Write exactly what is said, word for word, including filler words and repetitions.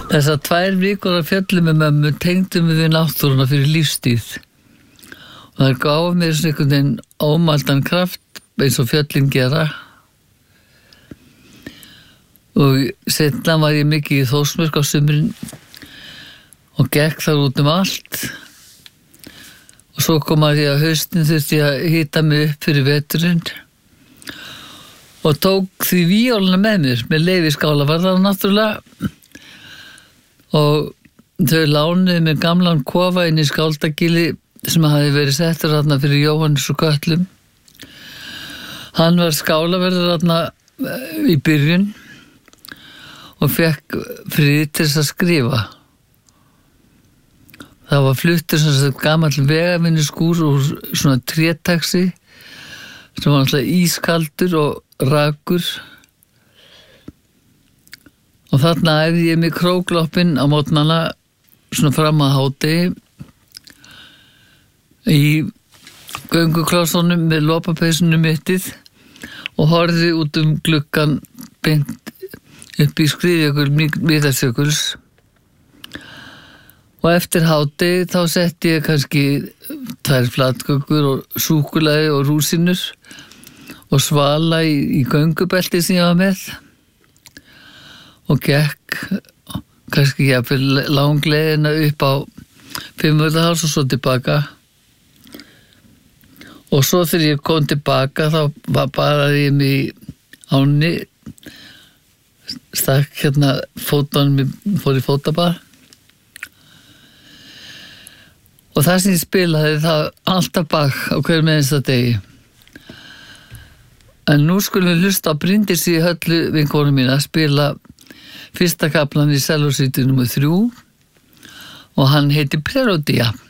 Þessar tvær vikur að fjöllum með mömmu tengdum við náttúruna fyrir lífstíð. Og það gaf mér svona einhvern veginn ómældan kraft eins og fjöllin gera. Og seinna var ég mikið í Þórsmörk á sumrin og gekk þar út um allt. Og svo kom að ég að haustin þurfti ég að hita mig upp fyrir veturinn og tók því víólina með mér með leyfi skálavarðar náttúrulega. Og þau lánuðu með gamlan kofa inn í Skáldagili sem hafi verið settur þarna fyrir Jóhannes og Kötlum. Hann var skálaverður þarna í byrjun og fekk frið til þess að skrifa. Það var fluttur sem sagt gamall vegavinnuskúr úr svona trétaxi sem var alltaf ískaldur og rakur. Og þarna æfði ég mig krókloppinn á mótnana svona fram að hádegi í gönguklossunum með lopapeysunum mittið og horfði út um gluggan beint upp í Skriðjökul Mýrdalsjökuls. Og eftir hádegi þá setti ég kannski tvær flatkökur og súkkulaði og rúsinur og svala í, í göngubelti sem ég var með. Og gekk kannski jafnvel langleiðina upp á Fimmvörðuháls og svo tilbaka. Og svo þegar ég kom tilbaka þá baraði ég mig í ánni, stakk hérna fótunum, fór í fótabað. Og það sem ég spilaði það alltaf bak á hverjum einasta degi. En nú skulum við hlusta á Bryndísi Höllu vinkonu mín að spila fyrsta kaplan í Sellósíti númer þrjú og hann heitir Preludia.